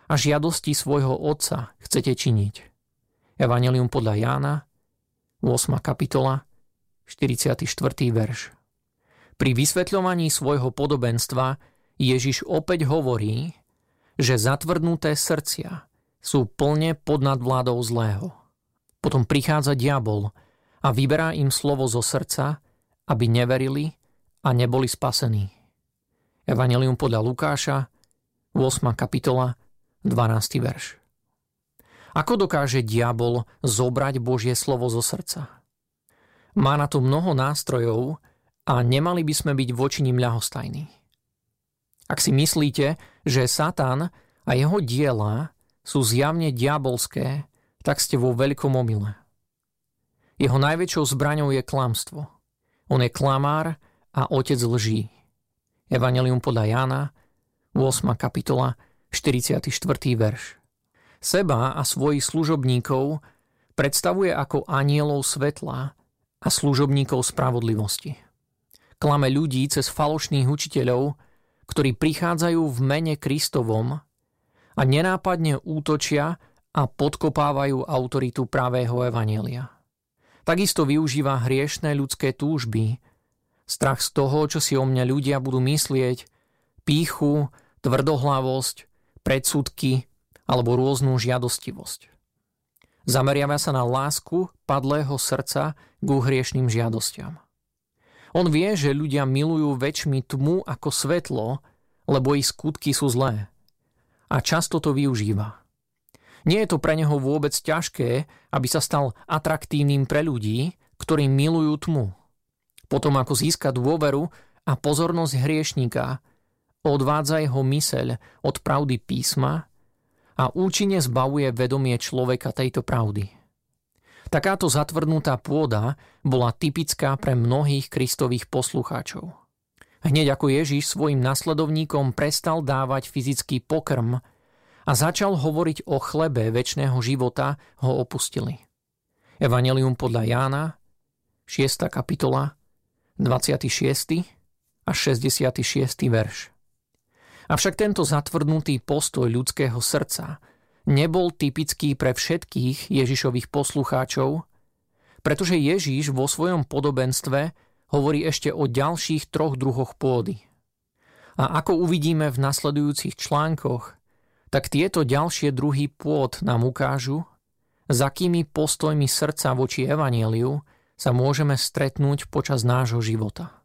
a žiadosti svojho Otca chcete činiť. Evanjelium podľa Jána, 8. kapitola, 44. verš. Pri vysvetľovaní svojho podobenstva Ježiš opäť hovorí, že zatvrdnuté srdcia sú plne pod nadvládou zlého. Potom prichádza diabol a vyberá im slovo zo srdca, aby neverili a neboli spasení. Evanjelium podľa Lukáša, 8. kapitola, 12. verš. Ako dokáže diabol zobrať Božie slovo zo srdca? Má na to mnoho nástrojov a nemali by sme byť voči nim ľahostajní. Ak si myslíte, že Satan a jeho diela sú zjavne diabolské, tak ste vo veľkom omyle. Jeho najväčšou zbraňou je klamstvo. On je klamár a otec lží. Evanjelium podľa Jána, 8. kapitola, 44. verš. Seba a svojich služobníkov predstavuje ako anielov svetla a služobníkov spravodlivosti. Klame ľudí cez falošných učiteľov, ktorí prichádzajú v mene Kristovom a nenápadne útočia a podkopávajú autoritu pravého evanjelia. Takisto využíva hriešne ľudské túžby, strach z toho, čo si o mňa ľudia budú myslieť, pýchu, tvrdohlavosť, predsudky alebo rôznu žiadostivosť. Zameriava sa na lásku padlého srdca k hriešným žiadostiam. On vie, že ľudia milujú väčšmi tmu ako svetlo, lebo ich skutky sú zlé. A často to využíva. Nie je to pre neho vôbec ťažké, aby sa stal atraktívnym pre ľudí, ktorí milujú tmu. Potom ako získa dôveru a pozornosť hriešníka, odvádza jeho myseľ od pravdy písma a účinne zbavuje vedomie človeka tejto pravdy. Takáto zatvrdnutá pôda bola typická pre mnohých Kristových poslucháčov. Hneď ako Ježiš svojim nasledovníkom prestal dávať fyzický pokrm a začal hovoriť o chlebe večného života, ho opustili. Evanjelium podľa Jána, 6. kapitola, 26. a 66. verš. Avšak tento zatvrdnutý postoj ľudského srdca nebol typický pre všetkých Ježišových poslucháčov, pretože Ježiš vo svojom podobenstve hovorí ešte o ďalších 3 druhoch pôdy. A ako uvidíme v nasledujúcich článkoch, tak tieto ďalšie druhy pôd nám ukážu, za akými postojmi srdca voči evanjeliu sa môžeme stretnúť počas nášho života.